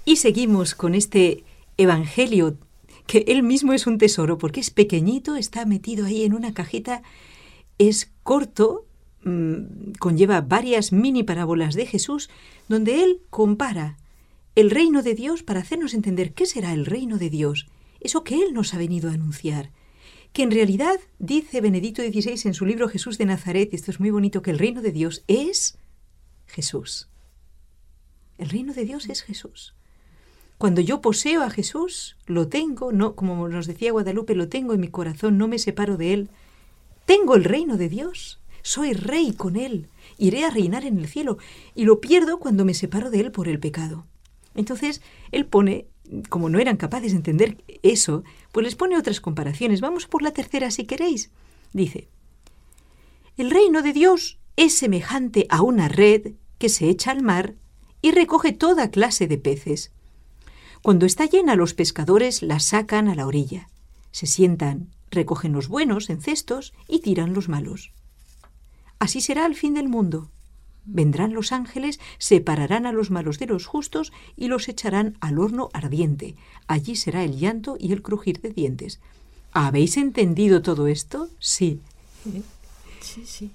Y seguimos con este evangelio, que él mismo es un tesoro, porque es pequeñito, está metido ahí en una cajita, es corto, conlleva varias mini parábolas de Jesús, donde él compara el reino de Dios para hacernos entender qué será el reino de Dios, eso que él nos ha venido a anunciar. Que en realidad, dice Benedicto XVI en su libro Jesús de Nazaret, y esto es muy bonito, que el reino de Dios es Jesús. El reino de Dios es Jesús. Cuando yo poseo a Jesús, lo tengo, no, como nos decía Guadalupe, lo tengo en mi corazón, no me separo de él. Tengo el reino de Dios, soy rey con él, iré a reinar en el cielo, y lo pierdo cuando me separo de él por el pecado. Entonces, él pone, como no eran capaces de entender eso, pues les pone otras comparaciones. Vamos por la tercera si queréis. Dice, el reino de Dios es semejante a una red que se echa al mar y recoge toda clase de peces. Cuando está llena, los pescadores la sacan a la orilla. Se sientan, recogen los buenos en cestos y tiran los malos. Así será al fin del mundo. Vendrán los ángeles, separarán a los malos de los justos y los echarán al horno ardiente. Allí será el llanto y el crujir de dientes. ¿Habéis entendido todo esto? Sí. Sí.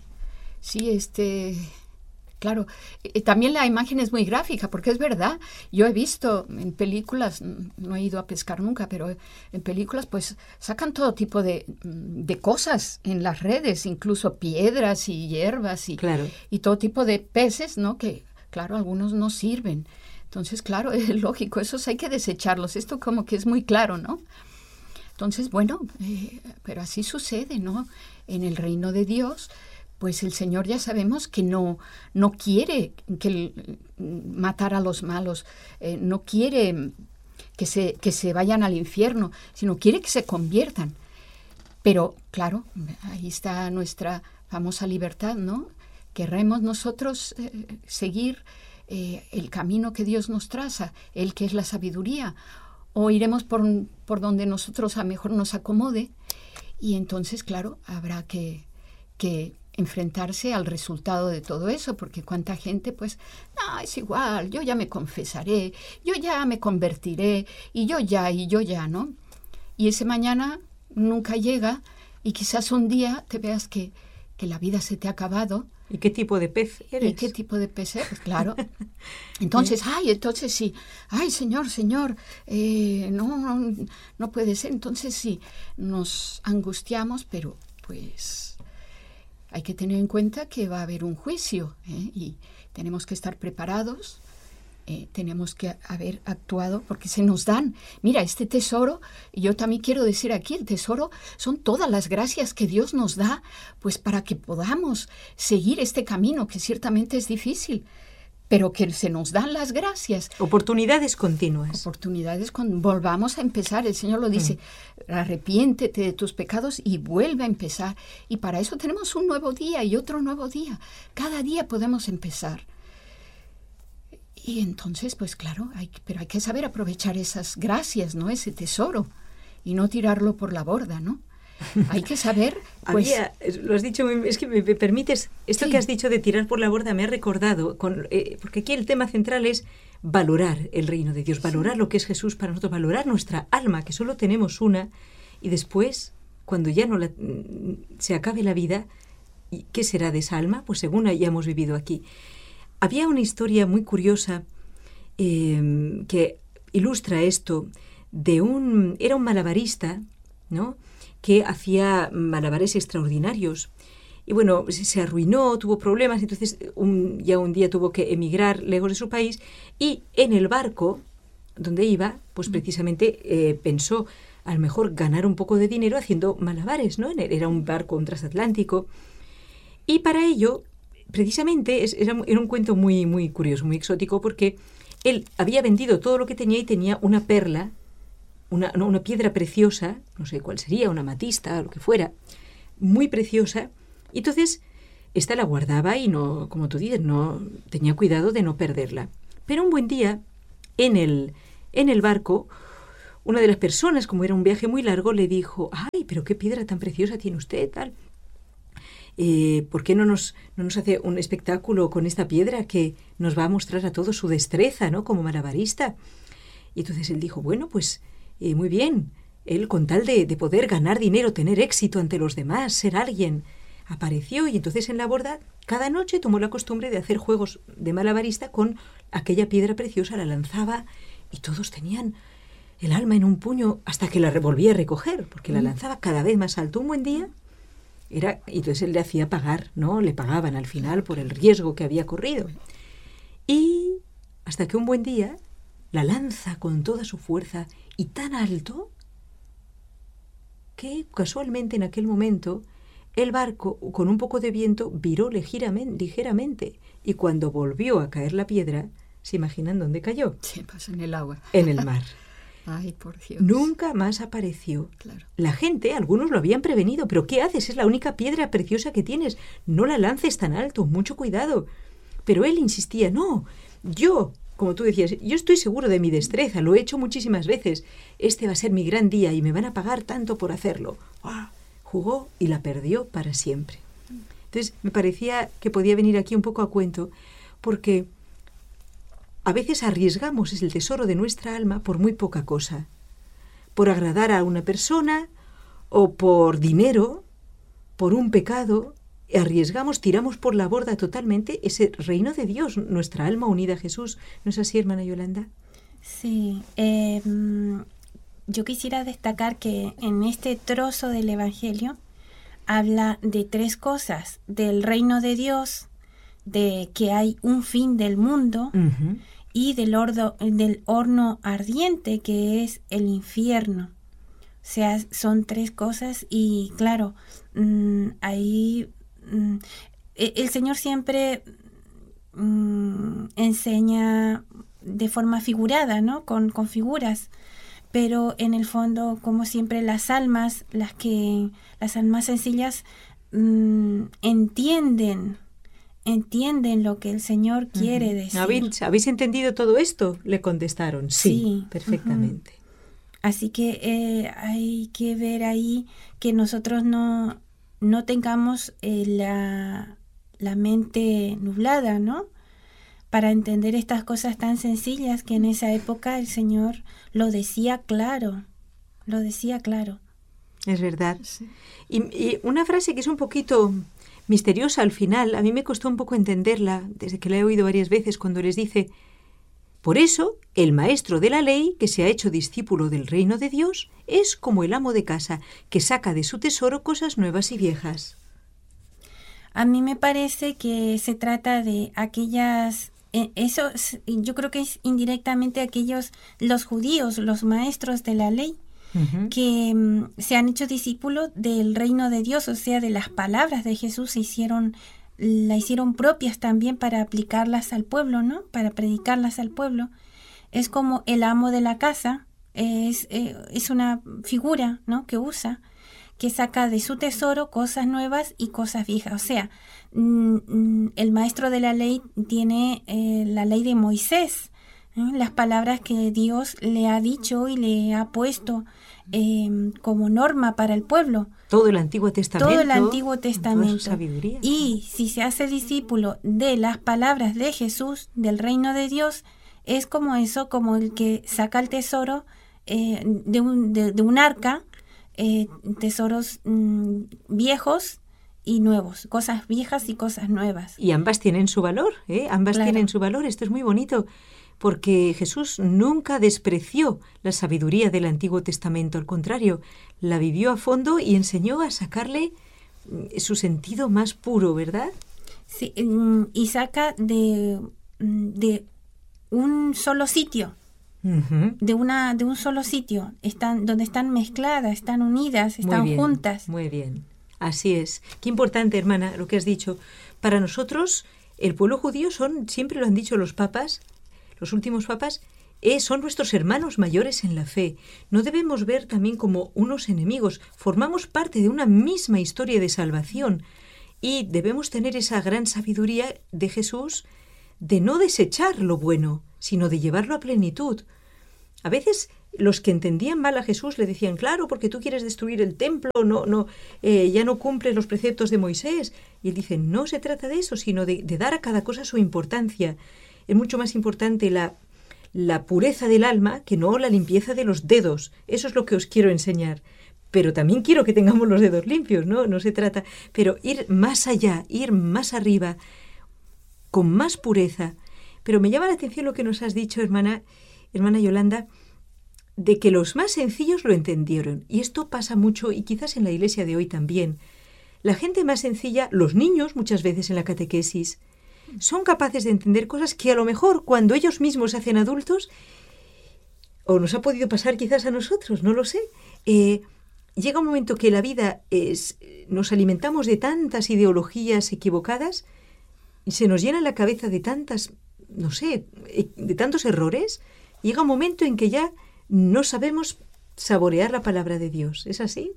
Claro, también la imagen es muy gráfica, porque es verdad, yo he visto en películas, no he ido a pescar nunca, pero en películas pues sacan todo tipo de cosas en las redes, incluso piedras y hierbas y todo tipo de peces, ¿no? Que, claro, algunos no sirven. Entonces, claro, es lógico, esos hay que desecharlos. Esto como que es muy claro, ¿no? Entonces, bueno, pero así sucede, ¿no? En el reino de Dios, pues el Señor ya sabemos que no quiere matar a los malos, no quiere que se vayan al infierno, sino quiere que se conviertan. Pero, claro, ahí está nuestra famosa libertad, ¿no? Querremos nosotros seguir el camino que Dios nos traza, el que es la sabiduría, o iremos por donde nosotros a mejor nos acomode, y entonces, claro, habrá que enfrentarse al resultado de todo eso, porque cuánta gente, pues, no, es igual, yo ya me confesaré, yo ya me convertiré, y yo ya, ¿no? Y ese mañana nunca llega, y quizás un día te veas que la vida se te ha acabado. ¿Y qué tipo de pez eres? ¿Y qué tipo de pez eres? Claro. Entonces, sí, Señor, no puede ser. Entonces sí, nos angustiamos, pero pues hay que tener en cuenta que va a haber un juicio, y tenemos que estar preparados, tenemos que haber actuado, porque se nos dan. Mira, este tesoro, yo también quiero decir aquí, el tesoro son todas las gracias que Dios nos da, pues para que podamos seguir este camino, que ciertamente es difícil, pero que se nos dan las gracias. Oportunidades continuas. Volvamos a empezar. El Señor lo dice, arrepiéntete de tus pecados y vuelve a empezar. Y para eso tenemos un nuevo día y otro nuevo día. Cada día podemos empezar. Y entonces, pues claro, pero hay que saber aprovechar esas gracias, ¿no? Ese tesoro, y no tirarlo por la borda, ¿no? Hay que saber, pues... Lo has dicho, es que me permites, esto que has dicho de tirar por la borda me ha recordado, porque aquí el tema central es valorar el reino de Dios, valorar lo que es Jesús para nosotros, valorar nuestra alma, que solo tenemos una, y después, cuando ya se acabe la vida, ¿qué será de esa alma? Pues según hayamos vivido aquí. Había una historia muy curiosa que ilustra esto, era un malabarista, ¿no?, que hacía malabares extraordinarios. Y bueno, se arruinó, tuvo problemas, entonces un día tuvo que emigrar lejos de su país, y en el barco donde iba, pues precisamente pensó a lo mejor ganar un poco de dinero haciendo malabares, ¿no? Era un barco, un transatlántico, y para ello, precisamente, era un cuento muy, muy curioso, muy exótico, porque él había vendido todo lo que tenía y tenía una perla, una piedra preciosa, no sé cuál sería, una amatista, lo que fuera, muy preciosa, y entonces esta la guardaba y no, como tú dices, no tenía cuidado de no perderla. Pero un buen día, en el barco, una de las personas, como era un viaje muy largo, le dijo, ¡ay, pero qué piedra tan preciosa tiene usted, tal! ¿Por qué no nos hace un espectáculo con esta piedra que nos va a mostrar a todos su destreza, ¿no?, como malabarista? Y entonces él dijo, bueno, pues muy bien. Él, con tal de poder ganar dinero, tener éxito ante los demás, ser alguien, apareció y entonces en la borda cada noche tomó la costumbre de hacer juegos de malabarista con aquella piedra preciosa, la lanzaba y todos tenían el alma en un puño hasta que la volvía a recoger, porque la lanzaba cada vez más alto. Un buen día y entonces él le hacía pagar, ¿no? Le pagaban al final por el riesgo que había corrido. Y hasta que un buen día la lanza con toda su fuerza y tan alto que casualmente en aquel momento el barco, con un poco de viento, viró ligeramente y cuando volvió a caer la piedra, ¿se imaginan dónde cayó? Sí, pues en el agua. En el mar. Ay, por Dios. Nunca más apareció. Claro. La gente, algunos lo habían prevenido, pero ¿qué haces? Es la única piedra preciosa que tienes. No la lances tan alto, mucho cuidado. Pero él insistía, no, yo, como tú decías, yo estoy seguro de mi destreza, lo he hecho muchísimas veces. Este va a ser mi gran día y me van a pagar tanto por hacerlo. ¡Ah! Jugó y la perdió para siempre. Entonces me parecía que podía venir aquí un poco a cuento, porque a veces arriesgamos el tesoro de nuestra alma por muy poca cosa, por agradar a una persona o por dinero, por un pecado. Arriesgamos, tiramos por la borda totalmente ese reino de Dios, nuestra alma unida a Jesús. ¿No es así, hermana Yolanda? Sí, yo quisiera destacar que en este trozo del Evangelio habla de tres cosas: del reino de Dios, de que hay un fin del mundo, y del horno ardiente que es el infierno. O sea, son tres cosas y claro, ahí el Señor siempre enseña de forma figurada, ¿no? Con figuras, pero en el fondo, como siempre, las almas sencillas entienden lo que el Señor quiere decir. ¿Habéis entendido todo esto? Le contestaron, sí, perfectamente. Así que hay que ver ahí que nosotros no tengamos la mente nublada, ¿no? Para entender estas cosas tan sencillas que en esa época el Señor lo decía claro. Es verdad. Sí. Y una frase que es un poquito misteriosa al final, a mí me costó un poco entenderla, desde que la he oído varias veces, cuando les dice: por eso, el maestro de la ley, que se ha hecho discípulo del reino de Dios, es como el amo de casa, que saca de su tesoro cosas nuevas y viejas. A mí me parece que se trata de aquellas... Eso yo creo que es indirectamente los judíos, los maestros de la ley, que se han hecho discípulos del reino de Dios, o sea, de las palabras de Jesús la hicieron propias también para aplicarlas al pueblo, ¿no? Para predicarlas al pueblo. Es como el amo de la casa, es una figura, ¿no? Que usa, que saca de su tesoro cosas nuevas y cosas viejas. O sea, el maestro de la ley tiene la ley de Moisés, las palabras que Dios le ha dicho y le ha puesto como norma para el pueblo. Todo el Antiguo Testamento. Todo el Antiguo Testamento. Toda su sabiduría. Y si se hace discípulo de las palabras de Jesús, del reino de Dios, es como eso, como el que saca el tesoro de un arca, tesoros viejos y nuevos, cosas viejas y cosas nuevas. Y ambas tienen su valor, ambas tienen su valor. Esto es muy bonito, porque Jesús nunca despreció la sabiduría del Antiguo Testamento, al contrario, la vivió a fondo y enseñó a sacarle su sentido más puro, ¿verdad? Sí, y saca de un solo sitio. De un solo sitio, donde están mezcladas, están unidas, están juntas. Muy bien, así es. Qué importante, hermana, lo que has dicho. Para nosotros, el pueblo judío siempre lo han dicho los papas, los últimos papas, son nuestros hermanos mayores en la fe. No debemos ver también como unos enemigos. Formamos parte de una misma historia de salvación y debemos tener esa gran sabiduría de Jesús de no desechar lo bueno, sino de llevarlo a plenitud. A veces los que entendían mal a Jesús le decían: claro, porque tú quieres destruir el templo, ya no cumples los preceptos de Moisés. Y él dice: no se trata de eso, sino de dar a cada cosa su importancia. Es mucho más importante la la pureza del alma que no la limpieza de los dedos. Eso es lo que os quiero enseñar. Pero también quiero que tengamos los dedos limpios, ¿no? No se trata, pero ir más allá, ir más arriba, con más pureza. Pero me llama la atención lo que nos has dicho, hermana Yolanda, de que los más sencillos lo entendieron. Y esto pasa mucho, y quizás en la iglesia de hoy también. La gente más sencilla, los niños muchas veces en la catequesis, son capaces de entender cosas que a lo mejor cuando ellos mismos se hacen adultos, o nos ha podido pasar quizás a nosotros, no lo sé, llega un momento que la vida nos alimentamos de tantas ideologías equivocadas y se nos llena la cabeza de tantas, no sé, de tantos errores. Llega un momento en que ya no sabemos saborear la palabra de Dios. ¿Es así?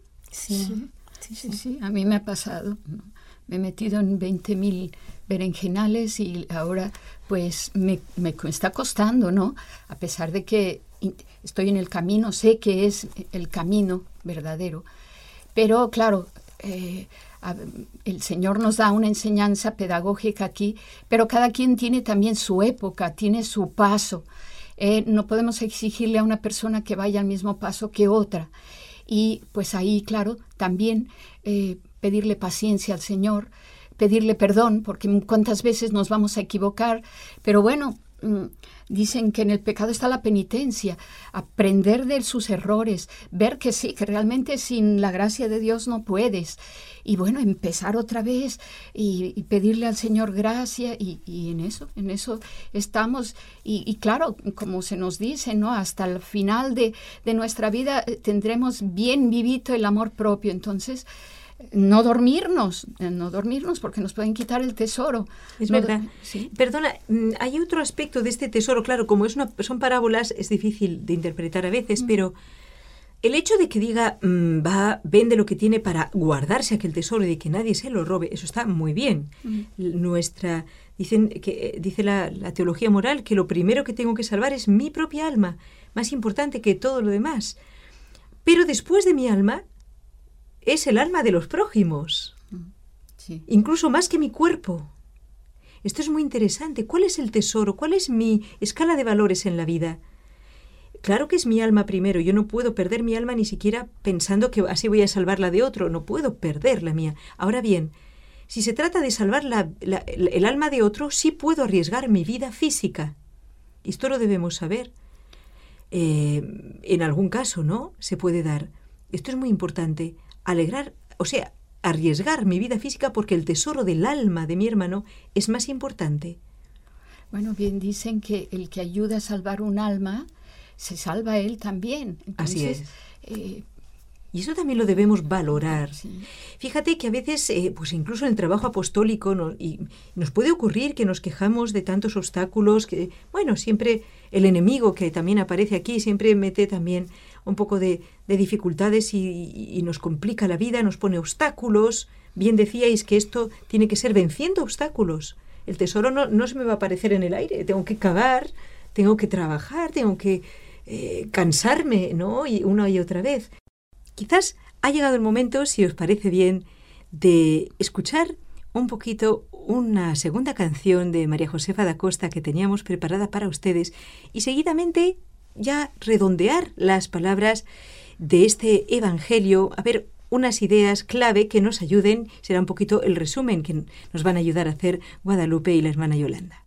Sí. A mí me ha pasado. Me he metido en 20.000 berenjenales y ahora pues me está costando, ¿no? A pesar de que estoy en el camino, sé que es el camino verdadero. Pero claro, el Señor nos da una enseñanza pedagógica aquí, pero cada quien tiene también su época, tiene su paso. No podemos exigirle a una persona que vaya al mismo paso que otra. Y pues ahí, claro, también pedirle paciencia al Señor, pedirle perdón, porque cuántas veces nos vamos a equivocar, pero bueno, dicen que en el pecado está la penitencia, aprender de sus errores, ver que sí, que realmente sin la gracia de Dios no puedes, y bueno, empezar otra vez y pedirle al Señor gracia, y en eso estamos, y claro, como se nos dice, ¿no? Hasta el final de nuestra vida tendremos bien vivito el amor propio. Entonces no dormirnos porque nos pueden quitar el tesoro. Es verdad. Sí. Perdona, hay otro aspecto de este tesoro, claro, como son parábolas, es difícil de interpretar a veces, pero el hecho de que diga, vende lo que tiene para guardarse aquel tesoro y de que nadie se lo robe, eso está muy bien. Dice la teología moral que lo primero que tengo que salvar es mi propia alma, más importante que todo lo demás. Pero después de mi alma, es el alma de los prójimos, incluso más que mi cuerpo. Esto es muy interesante. ¿Cuál es el tesoro? ¿Cuál es mi escala de valores en la vida? Claro que es mi alma primero. Yo no puedo perder mi alma ni siquiera pensando que así voy a salvar la de otro. No puedo perder la mía. Ahora bien, si se trata de salvar el alma de otro, sí puedo arriesgar mi vida física. Esto lo debemos saber. En algún caso, ¿no? Se puede dar. Esto es muy importante. Arriesgar mi vida física porque el tesoro del alma de mi hermano es más importante. Bueno, bien dicen que el que ayuda a salvar un alma, se salva él también. Entonces, así es. Y eso también lo debemos valorar. Sí. Fíjate que a veces, pues incluso en el trabajo apostólico, nos puede ocurrir que nos quejamos de tantos obstáculos, que, bueno, siempre el enemigo que también aparece aquí, siempre mete también un poco de dificultades y nos complica la vida, nos pone obstáculos. Bien decíais que esto tiene que ser venciendo obstáculos. El tesoro no se me va a aparecer en el aire, tengo que cavar, tengo que trabajar, tengo que cansarme, ¿no? Y una y otra vez. Quizás ha llegado el momento, si os parece bien, de escuchar un poquito una segunda canción de María Josefa da Costa que teníamos preparada para ustedes y seguidamente ya redondear las palabras de este evangelio, a ver, unas ideas clave que nos ayuden, será un poquito el resumen que nos van a ayudar a hacer Guadalupe y la hermana Yolanda.